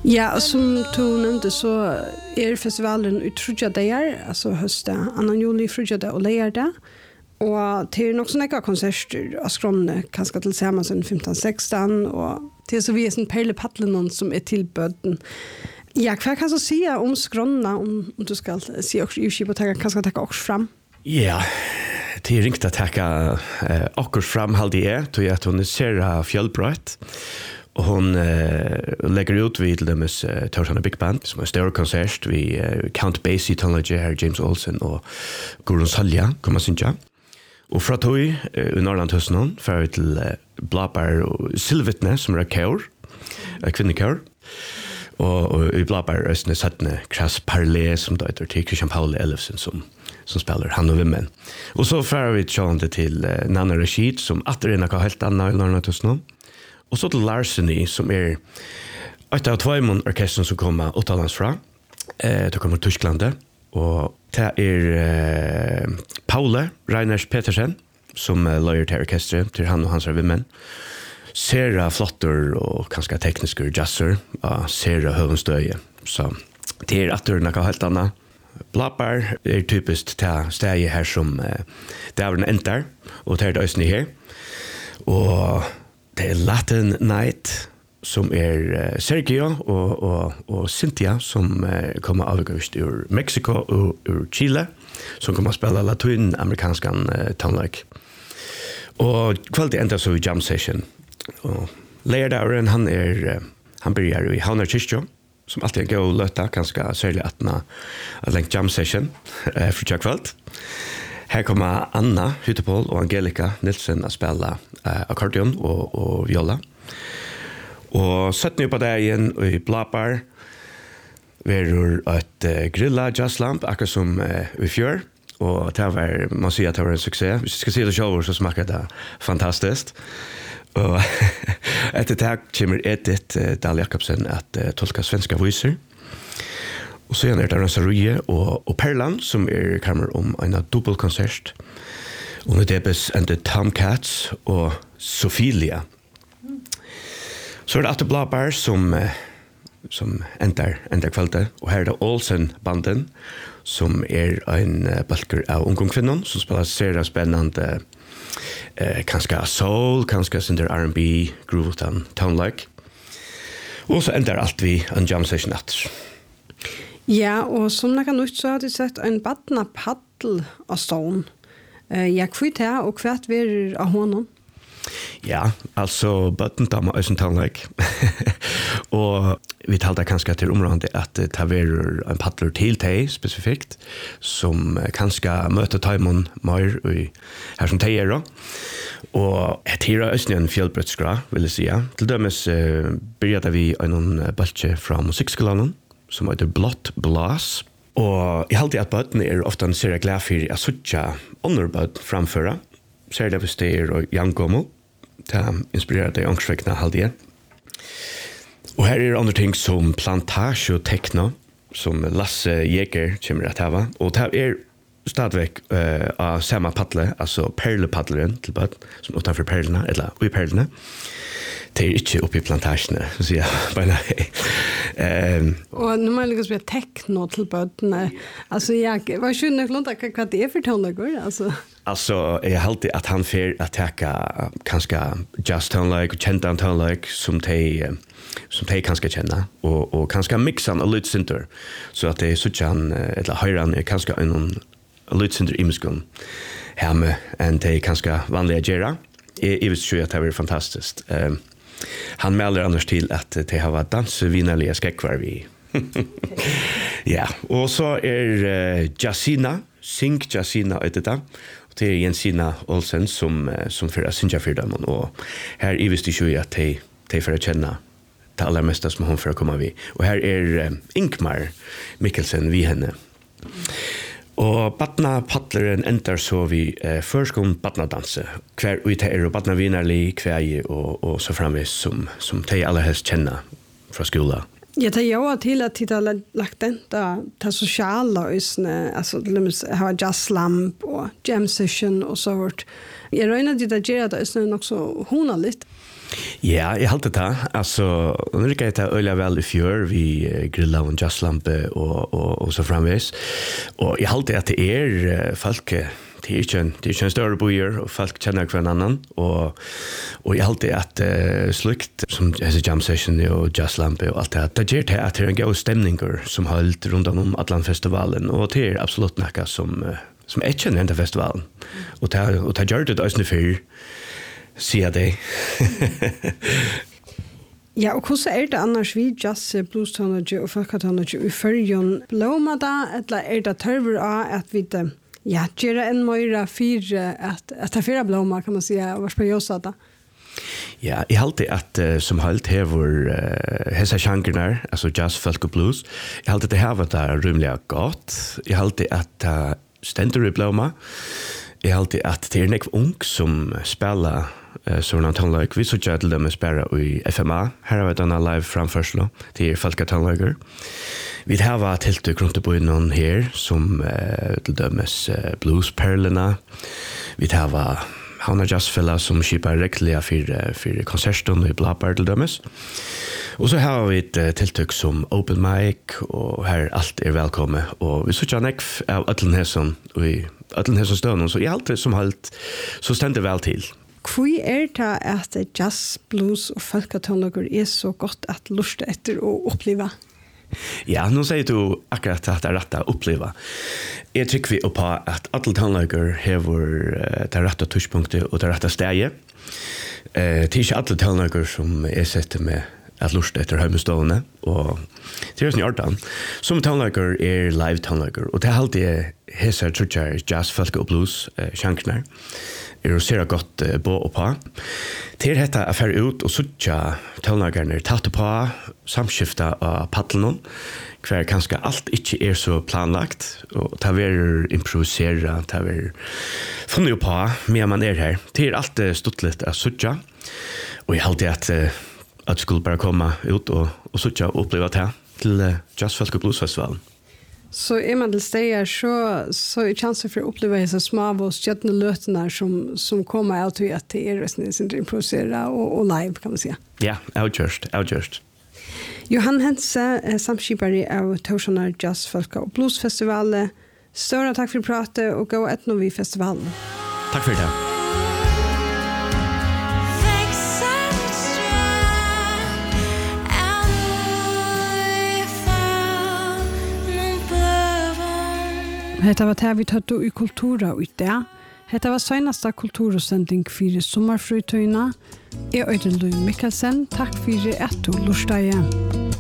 Ja, som du nämnde så är festivalen utrudja dagar, alltså hösten, 2 juli frudja och lejärdag. Och det är också några konserter av Skronne, kanske tillsammans 15-16 och det är så vi är en perlepaddlen som är tillböden. Ja, vad kan du säga om Skronne om du ska se också i och kanske ta också fram? Ja, det är riktigt att ta också fram halde är till att hon ser fjällbrott. Och hon lägger ut vid till dem Torshavn Big Band som är stor konsert vi Count Basie, Tonlogy, James Olsen och Gurun Salja kommer synja. Och från tog i Norrland hösten för vi till Blåbär och Silvetne som är kör, kvinnekör. Och i Blåbär östne sattne Kras Parlé som då heter till Christian Paul Elfsen som spelar han och vimmen. Och så för vi till Nanna Rashid som återigen har helt annat i Norrland hösten. Och så till Larseny som är ett av 2 orkestern som kommer utomlands fra. Det kommer till Tyskland. Och det är Paule Reiners Petersen som löjer till orkestret till han och hans vimmen. Sera flotter och ganska tekniska jazzer. Sera hövenstöje. Så det är att det är något helt annat. Blåbär är typiskt till steg här som det är en enter. Och det är det östning här. Och det är Latin Night som är Sergio och Cynthia som kommer avgåst ur Mexiko och ur Chile som kommer att spela latinamerikanskan tonlek. Och kvalitet ända så i jam session. Och läraren han börjar i Havnar Kyrkjö som alltid går och löta ganska särskilt att längt jam session för kvalitet. Här kommer Anna Hyttepol och Angelica Nilsson att spela ackordeon och viola. Och sätt nu på det igen i Blåbär. Vi är ett grilla jazzlamp, akkurat som i fjör. Och det var, man säger att det var en succé. Hvis vi ska se det själv så smakar det fantastiskt. Och efter det här kommer Edith Dahl Jakobsen att tolka svenska voicer. Och så är det Rosarie och Perlan som kommer om en dubbelkonsert. Och med Debes and the Tomcats och Sophilia. Så är det att Blåbär som ändrar kvällte. Och här är det Olsen-banden som är en balker av ungdomskvinnan som spelar seriöst spännande kanske soul, kanske synder R&B, groove utan tonelike. Och så ändrar allt vi en jam session natt. Ja, och som jag kan ut så har du sett en badna paddel av stån. Jag kvitt här och kvart vi av honom. Ja, alltså badna damer är en tonlike. Och vi talade kanske till området att det är en paddler till dig specifikt som kanske möter timon mer i här som tejer då. Och det är en fjällbrötskra vill jag säga. Till dömes började vi en balche från musikskolan som heter Blått Blas. Och jag alltid att böten är ofta en serie glad för att sucha underböt framföra. Ser det hvis det och Jangomo. Det inspirerade de ångsväckna halvdje. Och här är andra ting som plantage och techno som Lasse Jäger kommer att ha. Och det är stadväck av samma paddle, alltså perlepaddleren till böt som utanför perlerna, eller i perlerna. Det är inte uppe i plantagerna, så säger jag bara nej. Och nu man liksom spela techno till bötterna. Alltså jag var ju nöjda vad det är för tonläggor. Alltså jag har alltid att han får attacka kanske just tonlägg och kända tonlägg som de kanske känna och kanske mixan och lite center så att det är så han eller höran är kanske en lite center i muskon hemma and det kanske vanliga gera. Jag vet ju att det är fantastiskt. Han mäler annars till att det har varit dansvinnerliga skäckvar vi. Ja, och så är Jacina, Sink Jacina är det. Och det är Jensina Olsen som för att synja för dem. Och här är visst ju att de för att känna det allra mesta som hon för att komma vid. Och här är Inkmar Mikkelsen vid henne. Och Batna Pattleren enter så vi förskon Batna danse. Kvar ut här och Batna vinnerlig kväj och så framvis som de alla helst känna från skolan. Ja, det jag till att titta lagt den ta sociala alltså det har jazzlamp och jam session och så vart. Jag räknar det där det är också honaligt. Ja, jeg halte det. Altså, nå rykker jeg til øyla vel i fjør, vi grilla og jazzlampe og så framvis. Og jeg halte at det folk, det ikke en større bojer, og folk kjenner hver annan. Og jeg halte at slukt, som jam session og jazzlampe og alt det, det gjør det at det en god stemninger som holdt rundt om Atlanfestivalen, og det absolutt noe som jeg kjenner enda festivalen. Og det gjør det også før, sier det. Ja, og hvordan det annars vi jazz, blues-tonage og folkatonage i førjon? Blåma da, eller det tørver av at vi gjør en mer fire, at det fire blåma, kan man si, og hva spør jeg også da? Ja, jeg halte at som halt hever hessa sjangerna, altså jazz, folk og blues, jeg halte det hever det rymelig godt. Jeg halte at stendur i blåma. Jeg halte at det nekv ung som spiller sånn tonløyk. Vi så ikke til dem spiller i FMA. Her har vi denne live framførsel til folkatonløyker. Vi har tiltøk rundt på noen her som til dømes bluesperlene. Vi har Hanna Jazzfella som skipper rekkelig for konserten i Blabbar til dømes. Og så har vi et tiltøk som Open Mic, og her alt velkommen. Og vi så ikke nekv av Øtlenhesen støvnen, så i alt som halt så stender vel til. Hvor det at jazz, blues og folkatonlager så godt at lust etter å oppleve? Ja, nå sier du akkurat at det rett å oppleve. Jeg trykker vi på at alle tonlager hever det rette touchpunktet og det rette stedet. Det ikke alle tonlager som setter med at lust etter hjemmestående, og det sånn i ordan. Som tonlager live tonlager, og det alltid heser trutjer jazz, folk og blues sjankner. Å se godt på og på. Til dette fer ut og suttja tonlagerne tatt på, samskifta av paddelen, hver kanskje alt ikke så planlagt, og ta ver improvisera, ta ver funnet på, med man her. Til alt stått litt av suttja, og jeg halte at skulle bare komme ut og suttja og oppleve det til Jazz, Folk og Bluesfestivalen. Så man til steder, så chansen for å oppleve disse små og stjøttende løtene som kommer av til at det sin improvisere og live, kan man si. Ja, avgjørst. Johan Hense, samskipare av Torsjonar Jazz, Folk og Bluesfestivalen. Større takk for pratet, og gå etter noe i festivalen. Takk for det. Hetta var det vi tatt i kultura og det. Hetta var seneste kultursending for sommerfrøytøyene. Jeg Øyden Louis Mikkelsen. Takk for at du lurte igjen.